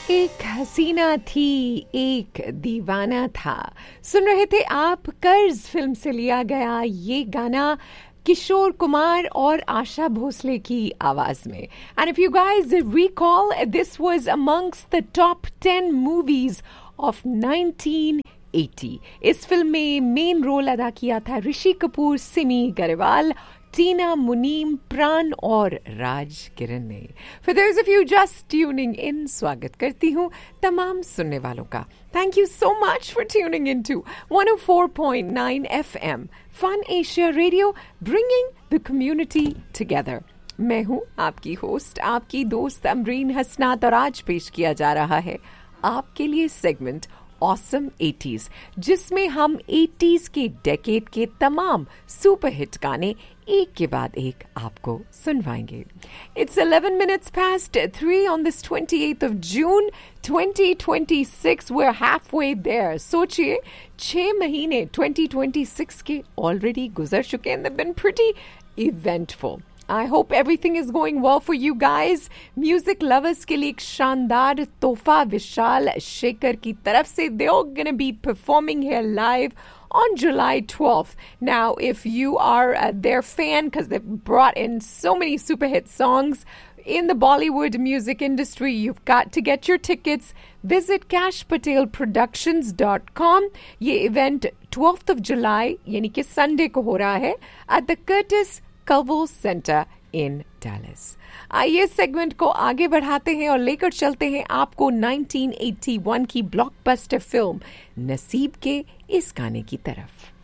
एक हसीना थी, एक दीवाना था। सुन रहे थे आप कर्ज फिल्म से लिया गया ये गाना किशोर कुमार और आशा भोसले की आवाज में. And if you guys recall, this was amongst the top 10 movies of 1980. इस फिल्म में मेन रोल अदा किया था ऋषि कपूर, सिमी गरेवाल, टीना मुनीम, प्राण और राज किरण ने. For those of you just tuning in, स्वागत करती हूँ तमाम सुनने वालों का. Thank you so much for tuning into 104.9 FM Fun Asia Radio, bringing the community together. मैं हूँ आपकी होस्ट, आपकी दोस्त अमरीन हसनात, और आज पेश किया जा रहा है आपके लिए सेगमेंट ऑसम 80s, जिसमें हम 80s के डेकेड के तमाम सुपरहिट गाने एक के बाद एक आपको सुनवाएंगे. It's 11 minutes past 3 on this 28th of June 2026. We're halfway there. सोचिए 6 महीने 2026 के ऑलरेडी गुजर चुके हैं. They've been pretty eventful. I hope everything is going well for you guys. Music lovers के लिए एक शानदार तोहफा विशाल शेखर की तरफ से. They're gonna be performing here live on July 12th. Now, if you are their fan, because they've brought in so many super hit songs in the Bollywood music industry, you've got to get your tickets. Visit cashpatelproductions.com. ये event 12th of July, यानी कि Sunday को हो रहा है, at the Curtis Culver Center in Dallas. आइए segment को आगे बढ़ाते हैं और लेकर चलते हैं आपको 1981 की ब्लॉकबस्टर फिल्म नसीब के इस गाने की तरफ.